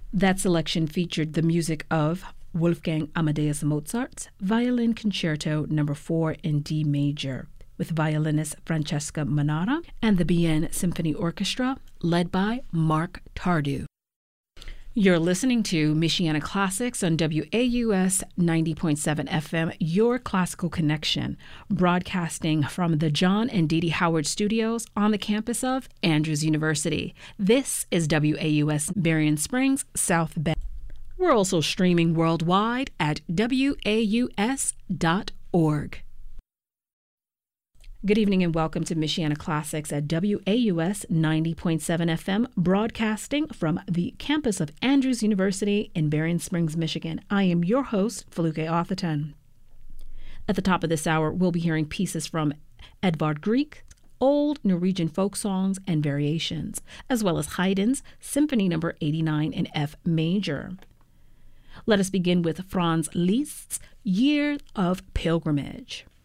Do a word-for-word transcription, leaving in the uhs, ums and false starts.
That selection featured the music of Wolfgang Amadeus Mozart's Violin Concerto Number four in D major, with violinist Francesca Manara and the Bienne Symphony Orchestra, led by Mark Tardieu. You're listening to Michiana Classics on W A U S ninety point seven F M, your classical connection, broadcasting from the John and Dee Dee Howard Studios on the campus of Andrews University. This is W A U S Berrien Springs, South Bend. We're also streaming worldwide at W A U S dot org. Good evening and welcome to Michiana Classics at W A U S ninety point seven F M, broadcasting from the campus of Andrews University in Berrien Springs, Michigan. I am your host, Feluke Atherton. At the top of this hour, we'll be hearing pieces from Edvard Grieg, old Norwegian folk songs and variations, as well as Haydn's Symphony Number eighty-nine in F major. Let us begin with Franz Liszt's Year of Pilgrimage.